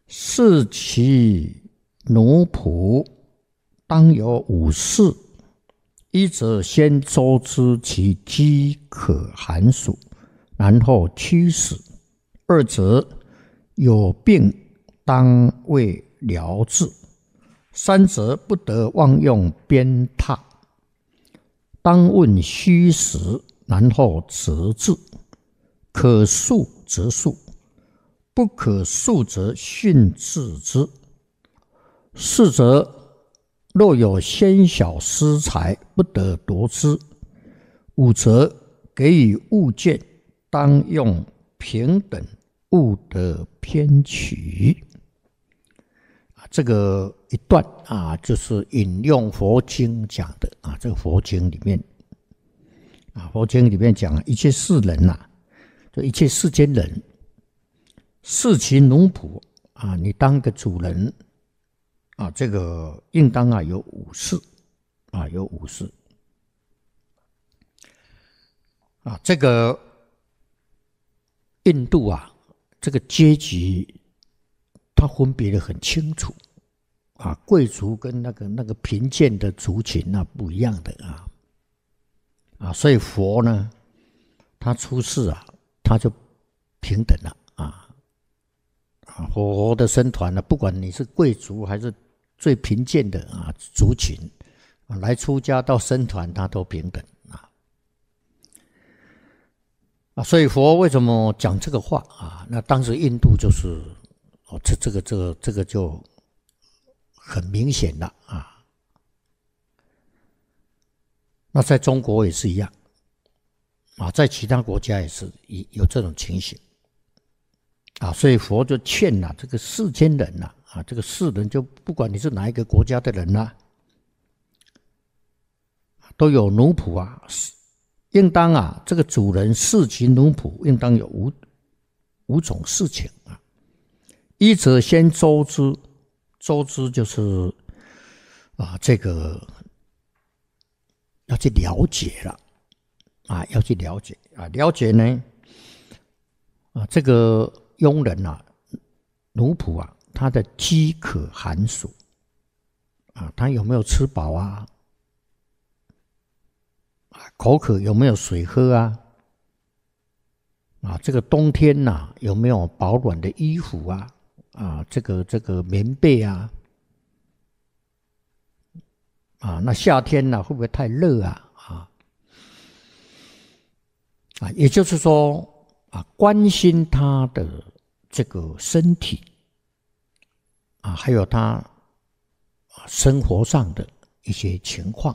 视其奴仆，当有5事：一则先周知其饥渴寒暑，然后驱使；二则有病，当为疗治；三则不得妄用鞭挞，当问虚实，然后责治。可恕则恕，不可恕则训治之。四则若有先小私财，不得夺之。五则给予物件，当用平等，勿得偏取。这个一段就是引用佛经讲的这个佛经里面佛经里面讲一切世人就一切世间人，视其奴仆你当个主人这个应当有5事有5事这个印度这个阶级它分别得很清楚贵族跟那个贫贱的族群不一样的所以佛呢，他出世他就平等了佛的僧团不管你是贵族还是最贫贱的族群来出家到僧团，他都平等所以佛为什么讲这个话那当时印度就是这个就很明显了那在中国也是一样在其他国家也是有这种情形所以佛就劝这个世间人这个世人就不管你是哪一个国家的人都有奴仆应当这个主人视其奴仆，应当有五种事情一则先周知，周知就是这个要去了解了要去了解了解呢这个佣人奴仆他的饥渴寒暑他有没有吃饱口渴有没有水喝这个冬天有没有保暖的衣服这个棉被那夏天会不会太热也就是说关心他的这个身体还有他生活上的一些情况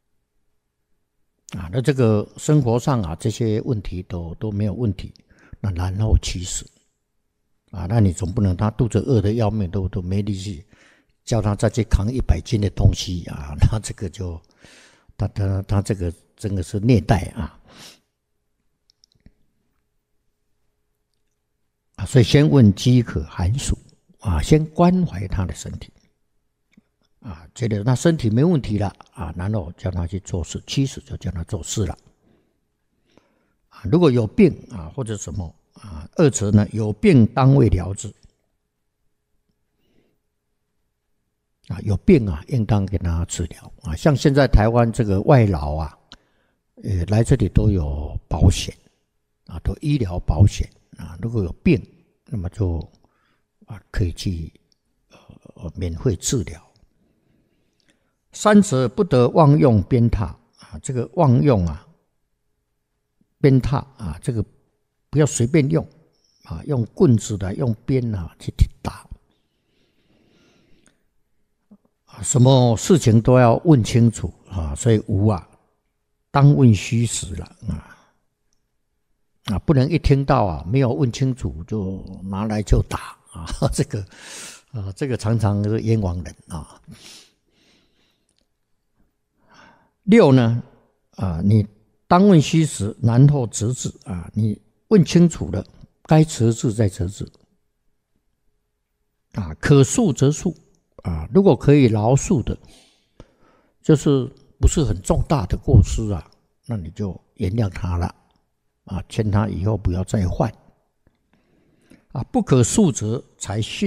那这个生活上这些问题都没有问题，那然后驱使那你总不能他肚子饿得要命都没力气，叫他再去扛100斤的东西那这个就他这个真的是虐待所以先问饥渴寒暑先关怀他的身体觉得他身体没问题了然后叫他去做事，驱使就叫他做事了如果有病或者什么二则呢，有病当为疗治有病应当给他治疗像现在台湾这个外劳来这里都有保险都医疗保险如果有病，那么就可以去免费治疗。三则不得妄用鞭挞这个妄用鞭挞这个不要随便用用棍子的，用鞭去打什么事情都要问清楚所以无当问虚实了不能一听到没有问清楚就拿来就打这个常常是冤枉人六呢你当问虚实，然后责治你问清楚了，该责治再责治可恕则恕如果可以饶恕的，就是不是很重大的过失那你就原谅他了劝他以后不要再犯不可恕则才训